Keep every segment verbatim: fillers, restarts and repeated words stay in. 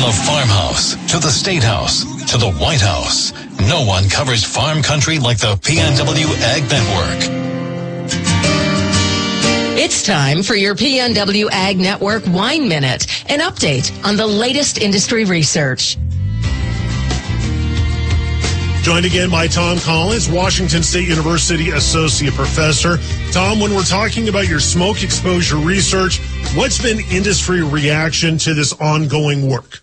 the farmhouse, to the State House, to the White House, no one covers farm country like the P N W Ag Network. It's time for your P N W Ag Network Wine Minute, an update on the latest industry research. Joined again by Tom Collins, Washington State University Associate Professor. Tom, when we're talking about your smoke exposure research, what's been industry reaction to this ongoing work?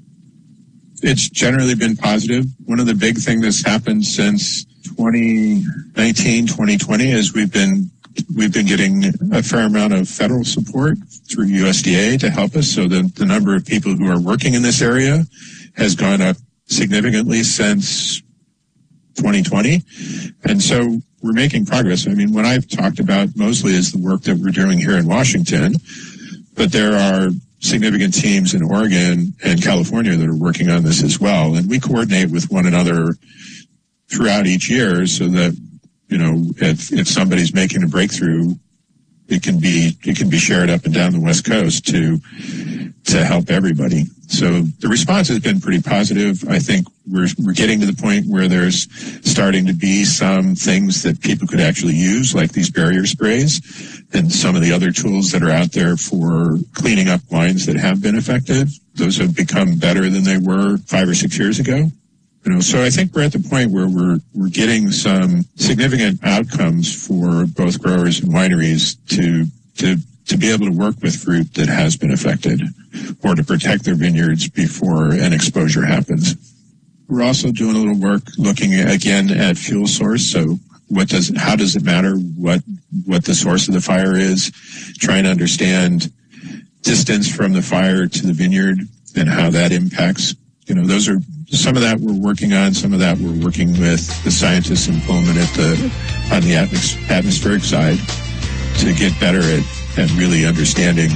It's generally been positive. One of the big things that's happened since twenty nineteen, twenty twenty is we've been we've been getting a fair amount of federal support through U S D A to help us. So the, the number of people who are working in this area has gone up significantly since twenty twenty. And so we're making progress. I mean, what I've talked about mostly is the work that we're doing here in Washington, but there are significant teams in Oregon and California that are working on this as well. And we coordinate with one another throughout each year so that, you know, if, if somebody's making a breakthrough, it can be, it can be shared up and down the West Coast to, to help everybody. So the response has been pretty positive. I think we're, we're getting to the point where there's starting to be some things that people could actually use, like these barrier sprays and some of the other tools that are out there for cleaning up lines that have been affected. Those have become better than they were five or six years ago. You know, so I think we're at the point where we're we're getting some significant outcomes for both growers and wineries to to to be able to work with fruit that has been affected or to protect their vineyards before an exposure happens. We're also doing a little work looking again at fuel source. So what does how does it matter what what the source of the fire is? Trying to understand distance from the fire to the vineyard and how that impacts. You know, those are some of that we're working on. Some of that we're working with the scientists in Pullman at the on the atmos- atmospheric side to get better at, at really understanding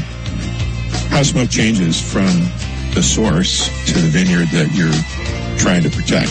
how smoke changes from the source to the vineyard that you're trying to protect.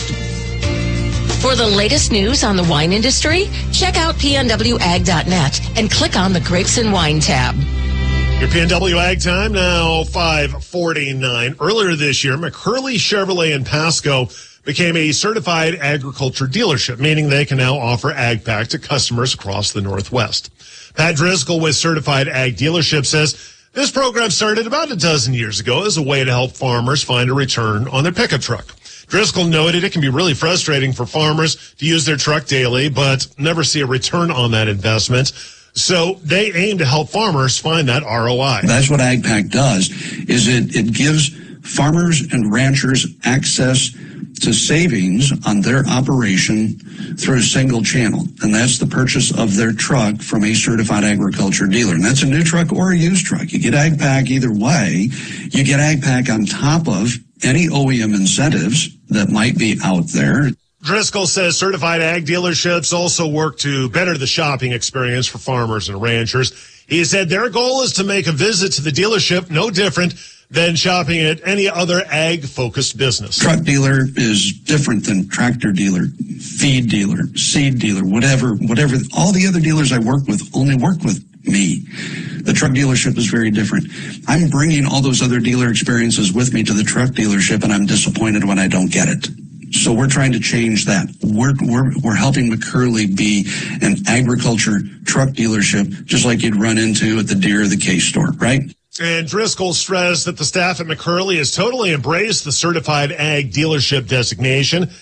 For the latest news on the wine industry, check out P N W ag dot net and click on the Grapes and Wine tab. Your P N W Ag time now, five forty-nine. Earlier this year, McCurley Chevrolet in Pasco became a certified agriculture dealership, meaning they can now offer AgPack to customers across the Northwest. Pat Driscoll with Certified Ag Dealership says this program started about a dozen years ago as a way to help farmers find a return on their pickup truck. Driscoll noted it can be really frustrating for farmers to use their truck daily, but never see a return on that investment. So they aim to help farmers find that R O I. That's what AgPack does, is it, it gives farmers and ranchers access to savings on their operation through a single channel. And that's the purchase of their truck from a certified agriculture dealer. And that's a new truck or a used truck. You get AgPack either way. You get AgPack on top of any O E M incentives that might be out there. Driscoll says certified ag dealerships also work to better the shopping experience for farmers and ranchers. He said their goal is to make a visit to the dealership no different than shopping at any other ag-focused business. Truck dealer is different than tractor dealer, feed dealer, seed dealer, whatever, whatever. All the other dealers I work with only work with me. The truck dealership is very different. I'm bringing all those other dealer experiences with me to the truck dealership, and I'm disappointed when I don't get it. So we're trying to change that. We're, we're, we're helping McCurley be an agriculture truck dealership, just like you'd run into at the Deere or the Case store, right? And Driscoll stressed that the staff at McCurley has totally embraced the certified ag dealership designation.